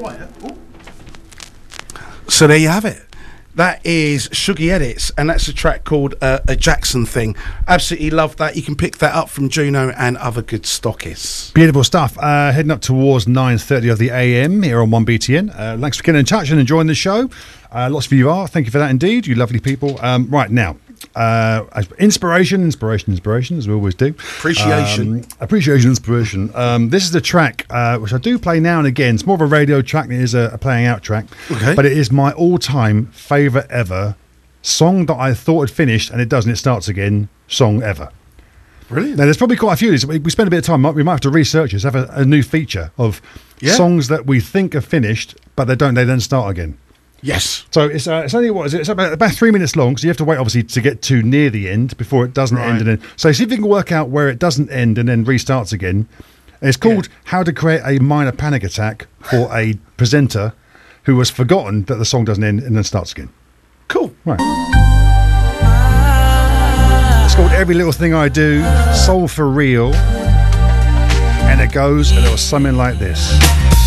quiet. Ooh. So there you have it. That is Shuggy Edits, and that's a track called A Jackson Thing. Absolutely love that. You can pick that up from Juno and other good stockists. Beautiful stuff. Heading up towards 9:30 of the AM here on 1BTN. Thanks for getting in touch and enjoying the show. Lots of you are. Thank you for that indeed, you lovely people. Right now, inspiration, as we always do. Appreciation. Inspiration. This is the track which I do play now and again. It's more of a radio track than it is a playing out track. Okay. But it is my all-time favourite ever song that I thought had finished and it doesn't. It starts again. Song ever. Brilliant. Now, there's probably quite a few of these. We spend a bit of time. We might have to research this. Have a new feature of songs that we think are finished, but they don't. They then start again. Yes. So it's only it's about 3 minutes long. So you have to wait obviously to get to near the end before it doesn't end. And then so see if you can work out where it doesn't end and then restarts again. And it's called "How to Create a Minor Panic Attack for a Presenter Who Has Forgotten That the Song Doesn't End and Then Starts Again." Cool. Right. It's called "Every Little Thing I Do," Soul for Real, and it goes a little something like this.